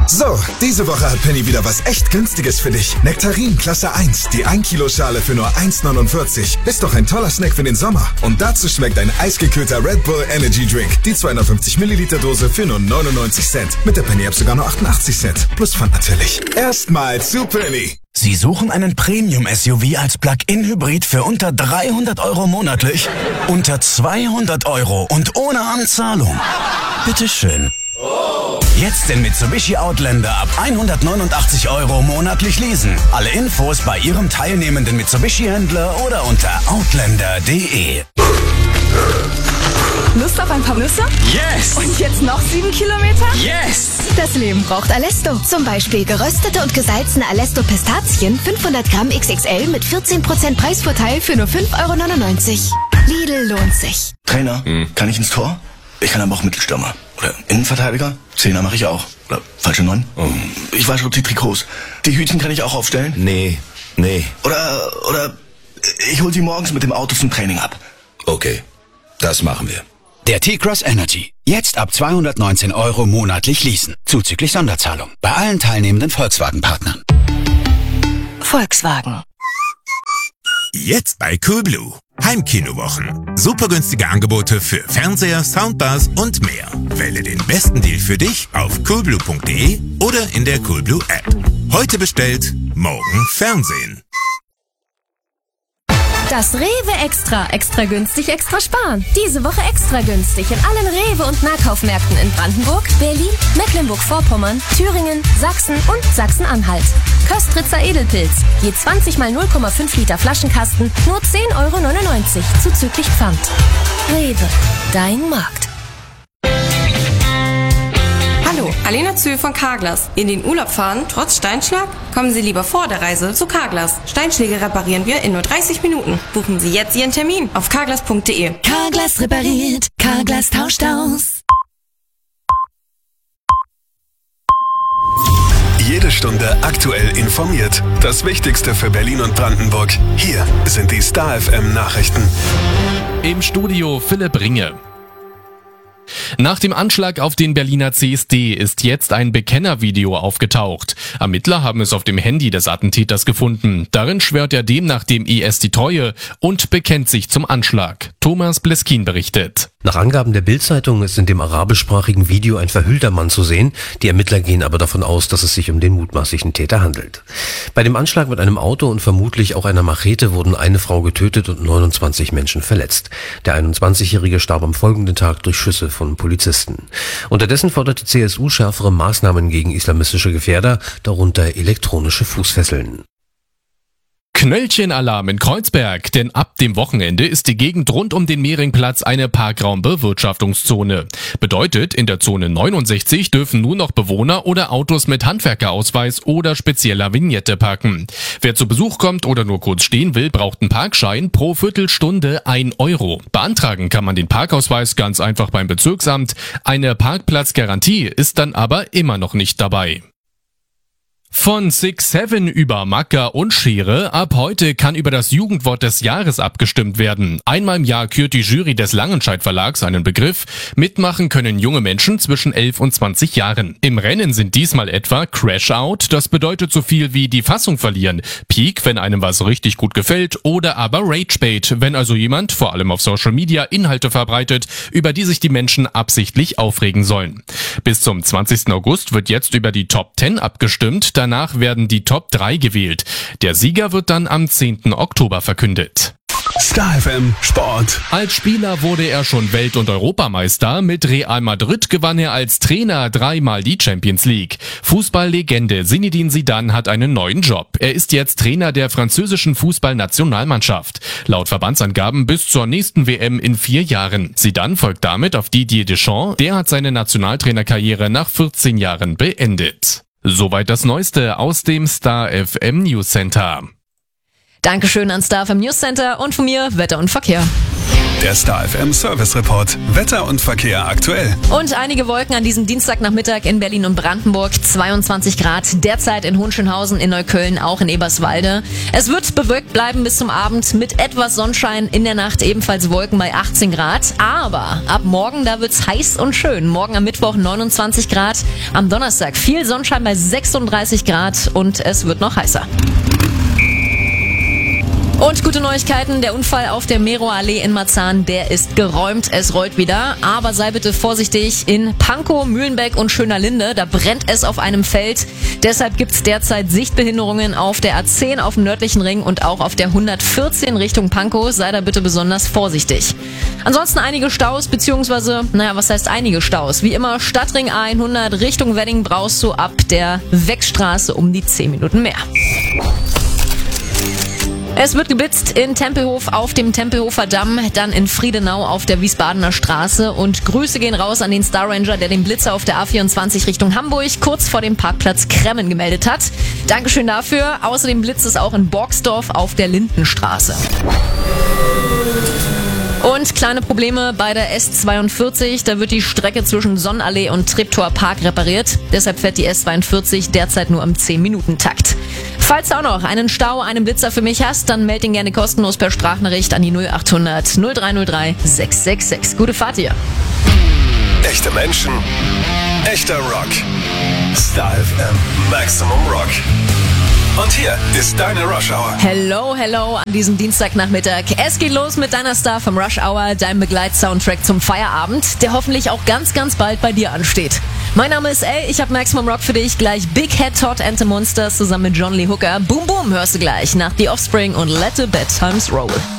So, diese Woche hat Penny wieder was echt Günstiges für dich. Nektarin Klasse 1, die 1 Kilo Schale für nur 1,49. Ist doch ein toller Snack für den Sommer. Und dazu schmeckt ein eisgekühlter Red Bull Energy Drink. Die 250 Milliliter Dose für nur 99 Cent. Mit der Penny App sogar nur 88 Cent. Plus Pfand natürlich. Erstmal zu Penny. Sie suchen einen Premium-SUV als Plug-in-Hybrid für unter 300 € monatlich? Unter 200 € und ohne Anzahlung? Bitteschön. Jetzt den Mitsubishi Outlander ab 189 € monatlich leasen. Alle Infos bei Ihrem teilnehmenden Mitsubishi-Händler oder unter outlander.de. Lust auf ein paar Nüsse? Yes! Und jetzt noch 7 Kilometer? Yes! Das Leben braucht Alesto. Zum Beispiel geröstete und gesalzene Alesto Pistazien, 500 Gramm XXL mit 14% Preisvorteil für nur 5,99 €. Lidl lohnt sich. Trainer, kann ich ins Tor? Ich kann aber auch Mittelstürmer. Oder Innenverteidiger? Zehner mache ich auch. Oder falsche 9? Ich wasche auch die Trikots. Die Hütchen kann ich auch aufstellen? Nee. Oder ich hol sie morgens mit dem Auto zum Training ab. Okay, das machen wir. Der T-Cross Energy. Jetzt ab 219 € monatlich leasen. Zuzüglich Sonderzahlung. Bei allen teilnehmenden Volkswagen-Partnern. Volkswagen. Jetzt bei Coolblue. Heimkinowochen. Super günstige Angebote für Fernseher, Soundbars und mehr. Wähle den besten Deal für dich auf coolblue.de oder in der Coolblue App. Heute bestellt, morgen Fernsehen. Das Rewe Extra. Extra günstig, extra sparen. Diese Woche extra günstig in allen Rewe- und Nahkaufmärkten in Brandenburg, Berlin, Mecklenburg-Vorpommern, Thüringen, Sachsen und Sachsen-Anhalt. Köstritzer Edelpilz. Je 20 mal 0,5 Liter Flaschenkasten, nur 10,99 € zuzüglich Pfand. Rewe. Dein Markt. Hallo, Alena Zühl von Carglass. In den Urlaub fahren, trotz Steinschlag? Kommen Sie lieber vor der Reise zu Carglass. Steinschläge reparieren wir in nur 30 Minuten. Buchen Sie jetzt Ihren Termin auf carglass.de. Carglass repariert. Carglass tauscht aus. Jede Stunde aktuell informiert. Das Wichtigste für Berlin und Brandenburg. Hier sind die Star FM Nachrichten. Im Studio Philipp Ringe. Nach dem Anschlag auf den Berliner CSD ist jetzt ein Bekennervideo aufgetaucht. Ermittler haben es auf dem Handy des Attentäters gefunden. Darin schwört er demnach dem IS die Treue und bekennt sich zum Anschlag. Thomas Bleskin berichtet. Nach Angaben der Bild-Zeitung ist in dem arabischsprachigen Video ein verhüllter Mann zu sehen. Die Ermittler gehen aber davon aus, dass es sich um den mutmaßlichen Täter handelt. Bei dem Anschlag mit einem Auto und vermutlich auch einer Machete wurden eine Frau getötet und 29 Menschen verletzt. Der 21-Jährige starb am folgenden Tag durch Schüsse von Polizisten. Unterdessen fordert die CSU schärfere Maßnahmen gegen islamistische Gefährder, darunter elektronische Fußfesseln. Knöllchenalarm in Kreuzberg, denn ab dem Wochenende ist die Gegend rund um den Mehringplatz eine Parkraumbewirtschaftungszone. Bedeutet, in der Zone 69 dürfen nur noch Bewohner oder Autos mit Handwerkerausweis oder spezieller Vignette parken. Wer zu Besuch kommt oder nur kurz stehen will, braucht einen Parkschein, pro Viertelstunde 1 €. Beantragen kann man den Parkausweis ganz einfach beim Bezirksamt. Eine Parkplatzgarantie ist dann aber immer noch nicht dabei. Von 6-7 über Macker und Schere, ab heute kann über das Jugendwort des Jahres abgestimmt werden. Einmal im Jahr kürt die Jury des Langenscheidt Verlags einen Begriff. Mitmachen können junge Menschen zwischen 11 und 20 Jahren. Im Rennen sind diesmal etwa Crash Out, das bedeutet so viel wie die Fassung verlieren, Peak, wenn einem was richtig gut gefällt, oder aber Ragebait, wenn also jemand, vor allem auf Social Media, Inhalte verbreitet, über die sich die Menschen absichtlich aufregen sollen. Bis zum 20. August wird jetzt über die Top 10 abgestimmt. Danach werden die Top 3 gewählt. Der Sieger wird dann am 10. Oktober verkündet. Star FM Sport. Als Spieler wurde er schon Welt- und Europameister. Mit Real Madrid gewann er als Trainer 3-mal die Champions League. Fußballlegende Zinedine Zidane hat einen neuen Job. Er ist jetzt Trainer der französischen Fußballnationalmannschaft. Laut Verbandsangaben bis zur nächsten WM in 4 Jahren. Zidane folgt damit auf Didier Deschamps. Der hat seine Nationaltrainerkarriere nach 14 Jahren beendet. Soweit das Neueste aus dem Star FM News Center. Dankeschön an Star FM News Center und von mir Wetter und Verkehr. Der Star FM Service Report. Wetter und Verkehr aktuell. Und einige Wolken an diesem Dienstagnachmittag in Berlin und Brandenburg. 22 Grad. Derzeit in Hohenschönhausen, in Neukölln, auch in Eberswalde. Es wird bewölkt bleiben bis zum Abend mit etwas Sonnenschein. In der Nacht ebenfalls Wolken bei 18 Grad. Aber ab morgen, da wird's heiß und schön. Morgen am Mittwoch 29 Grad. Am Donnerstag viel Sonnenschein bei 36 Grad. Und es wird noch heißer. Und gute Neuigkeiten, der Unfall auf der Meroallee in Marzahn, der ist geräumt, es rollt wieder. Aber sei bitte vorsichtig, in Pankow, Mühlenbeck und Schönerlinde, da brennt es auf einem Feld. Deshalb gibt's derzeit Sichtbehinderungen auf der A10 auf dem nördlichen Ring und auch auf der 114 Richtung Pankow. Sei da bitte besonders vorsichtig. Ansonsten einige Staus, beziehungsweise, was heißt einige Staus? Wie immer, Stadtring A100 Richtung Wedding brauchst du ab der Weckstraße um die 10 Minuten mehr. Es wird geblitzt in Tempelhof auf dem Tempelhofer Damm, dann in Friedenau auf der Wiesbadener Straße und Grüße gehen raus an den Star Ranger, der den Blitzer auf der A24 Richtung Hamburg kurz vor dem Parkplatz Kremmen gemeldet hat. Dankeschön dafür. Außerdem blitzt es auch in Borgsdorf auf der Lindenstraße. Und kleine Probleme bei der S42, da wird die Strecke zwischen Sonnenallee und Treptower Park repariert. Deshalb fährt die S42 derzeit nur im 10-Minuten-Takt. Falls du auch noch einen Stau, einen Blitzer für mich hast, dann meld ihn gerne kostenlos per Sprachnachricht an die 0800 0303 666. Gute Fahrt dir. Echte Menschen, echter Rock. Star FM Maximum Rock. Und hier ist deine Rush Hour. Hello an diesem Dienstagnachmittag. Es geht los mit deiner Star vom Rush Hour, deinem Begleitsoundtrack zum Feierabend, der hoffentlich auch ganz, ganz bald bei dir ansteht. Mein Name ist Elle, ich habe Maximum Rock für dich. Gleich Big Head Todd and the Monsters zusammen mit John Lee Hooker. Boom Boom hörst du gleich nach The Offspring und Let the Bad Times Roll.